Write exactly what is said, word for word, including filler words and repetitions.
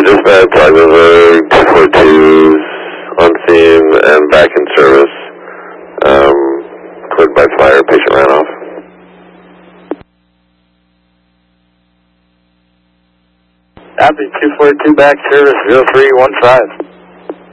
dispatch, Ogdenburg, two four two on scene and back in service. Um, cleared by fire, patient ran off. Copy, two four two back service, zero three one five.